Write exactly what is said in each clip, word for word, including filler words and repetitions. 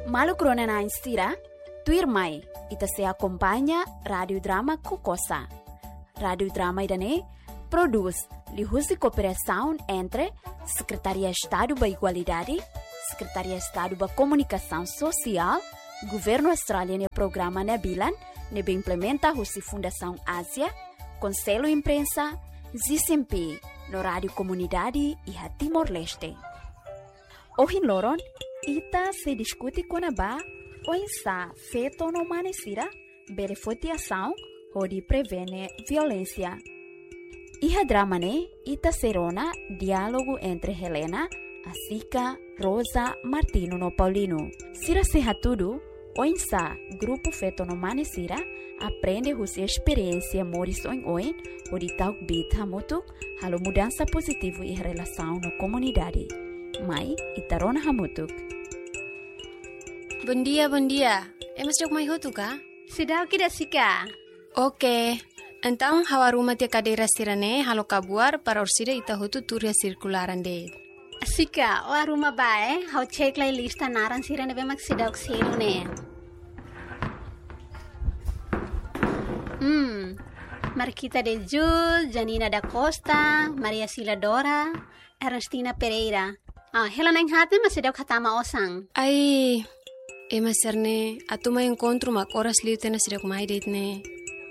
Malu Cronena Instira, Tuir Mai, ita se acompanha Radio Drama Cocosa. Radio Drama idane produz lihusi cooperação entre Secretaria Estado da Igualdade, Secretaria Estado da Comunicação Social, Governo Australiano e Programa Nebilan, nebe implementa husi Fundação Ásia, Conselho Imprensa, Z C M P, no Rádio Comunidade e a Timor-Leste. Hoje loron, ita se discute com a ba, o insa feito no manesira, beneficiação, onde prevene violência. Iha dramane, ita serona, diálogo entre Helena, Asica, Rosa, Martino no Paulino. Sira seha tudo, o insa, grupo feito no manesira, aprende husi experiência morison oin, onde tal bit hamutuk, halo mudança positivo e relação na comunidade. Mai, itarona hamutuk. Bom dia, bom dia. Emas jok mai hotu ka? Sudah kita sika. Oke. Então, hawa rumah tia cadeira sirane, halo kabuar para orsida ita hotu turia circularan de. Sika, o rumah bae, hau cek lai lista naran sirane bemak sidak selu ne. Hmm. Marquita de Jul, Janina da Costa, Maria Sila Dora, Ernestina Pereira. Ah, Helena yang hati masih dak hatama osang. Ai, ema serne, atu ma encontro mak oras liu tena sidak mai date ne.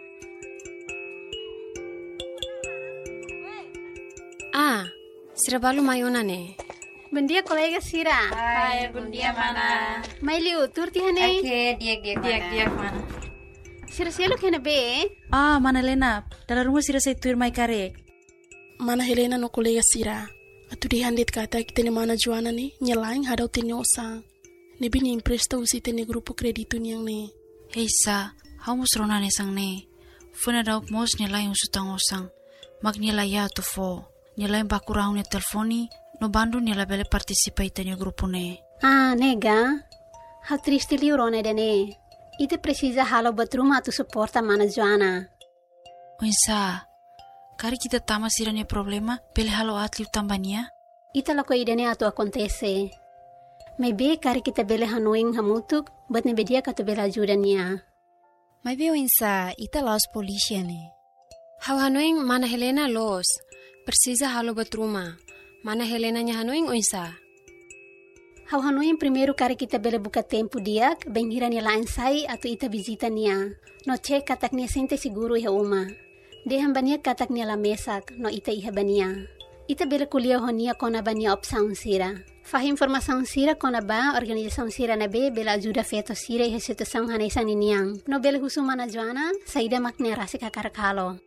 Ah, sira balu mayona ne. Bom dia, colega Sira. Hai, bom dia, mana. Mai liu, turti hane. Oke, diak diak Diak diak mana. Sira sialo kena be. Ah, mana Helena, dalam rumah Sira saya tuir mai karek. Mana Helena no colega Sira. Atu dihandit kata kita ni mana Joana ni nyelaing hadau tinyo osang. Ne bini impresta usi tene grupo kredito niyang ne. Hei sa, hau musrona ne sang ne. Funa dauk mos nyelaing usutang osang. Mag nyelaya tu fo. Nyelaing bakurau ne telefoni, no bandu nyela bele participa itanya grupo ne. Ah, nega. Hau triste liu rone de ne. Ite precisa halo batruma tu suporta mana Joana. Oinsa, kari kita tama sirane problema, bele halo atliu tambania? Ita lako idene atu acontece. Mai be kari kita bele hanuing hamutuk, bat ne bedia katu bele ajuda niya. Mai be oinsa, ita laos polisia ne. Hau hanuing mana Helena los. Precisa halo batruma. Mana Helena nya hanuing oinsa. Hau hanuing primeiro kari kita bele buka tempo diak, bem hira niya lain sai atu ita visita niya. No cek katak niya sente siguro iha uma. Deham bania katak niya la mesak, no ita iha bania. Ita bele kuliah honia kona bania opsaun sira. Fah informação sira kona ba organização sira na be bela ajuda feto sira iha situação hanesan niniang. No bele husuma na Joana, saida makne rasi kakarakalo.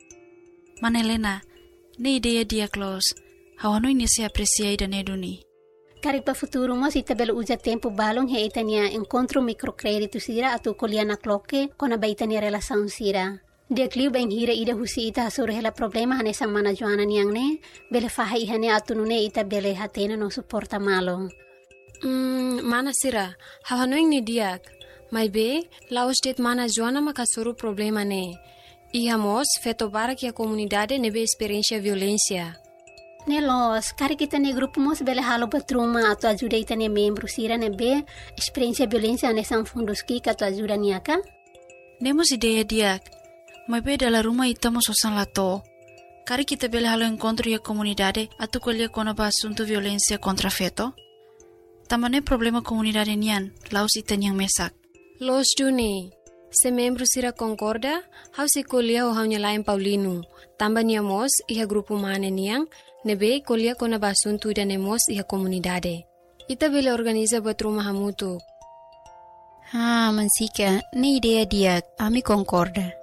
Mana Helena, ne ideia dia close. Hau hanui ni se apreciai dan eduni. Kari pa futuro mo ita bele uja tempo balong he ita niya encontro microcredito sira atu kuliah na kloke kona ba ita niya relação sira. Dia kliu beng hira ida husi ita hasuru hela problema hane sang mana Joana niyang ne, bele faha ihane atu nune ita bele hatena no suporta malo. Hmm, mana sira, hau hanuing ni diak. Mai be, laos det mana Joana makasuru problema ne. Iha mos, feto barak ya comunidade nebe experiência violência. Ne los, kari kita ne grupo mos bele halo batruma atu ajuda ita ne membro sira nebe experiência violência hane sang fundos ki atu ajuda niyaka? Nemos ideia diak. Mai be dalam rumah ita mo sosan lato. Kari kita bele halo encontro ya comunidade atu kuliah kona ba asunto violência contra feto. Tamane problema comunidade nian, laos ita niyang mesak. Los Juni, se membro sira concorda, hau se kuliah o hau nyalain Paulino. Tamba niya mos iha grupo mane niyang, nebe kuliah kona ba asunto ida ne mos iha comunidade. Ita bele organiza buat rumah hamutu. Ah, mansika, ne idea dia, ami concorda.